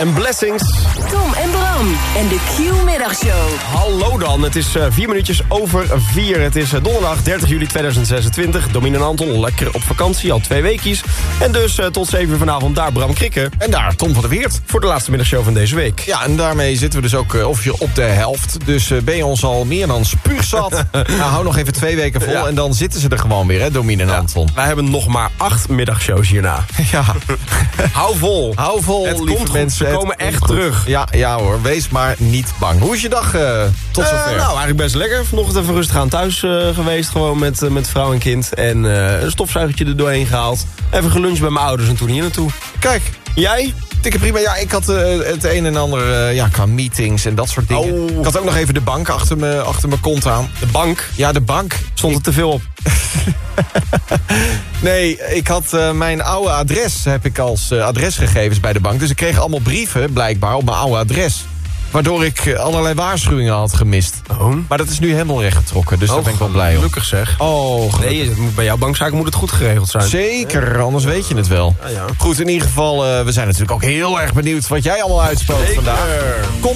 en Blessings. Tom en Bram en de Q-middagshow. Hallo dan, het is 4 minuutjes over 4. Het is donderdag 30 juli 2026. Domien en Anton lekker op vakantie, al 2 weekjes. En dus tot 7 uur vanavond daar Bram Krikke. En daar Tom van der Weert. Voor de laatste middagshow van deze week. Ja, en daarmee zitten we dus ook officieel op de helft. Dus ben je ons al meer dan spuugzat. Nou, hou nog even 2 weken vol en dan zitten ze er gewoon weer, hè, Domien en Anton. Wij hebben nog maar 8 middagshows hierna. Ja. Hou vol. Hou vol, Het lieve komt goed, mensen. ze komen echt terug. Ja hoor, wees maar niet bang. Hoe is je dag tot zover? Nou, eigenlijk best lekker. Vanochtend even rustig aan thuis geweest. Gewoon met vrouw en kind. En een stofzuigertje er doorheen gehaald. Even geluncht bij mijn ouders en toen hier naartoe. Kijk, Jij? dikke prima. Ja, ik had het een en ander qua meetings en dat soort dingen. Oh. Ik had ook nog even de bank achter mijn kont aan. De bank? Ja, de bank. Stond er te veel op? Nee, ik had mijn oude adres heb ik als adresgegevens bij de bank. Dus ik kreeg allemaal brieven, blijkbaar, op mijn oude adres. Waardoor ik allerlei waarschuwingen had gemist. Oh. Maar dat is nu helemaal rechtgetrokken, dus daar ben ik wel blij om. Gelukkig zeg. Oh, gelukkig. Nee, bij jouw bankzaak moet het goed geregeld zijn. Zeker, anders weet je het wel. Ja. Goed, in ieder geval, we zijn natuurlijk ook heel erg benieuwd wat jij allemaal uitspookt vandaag. Kom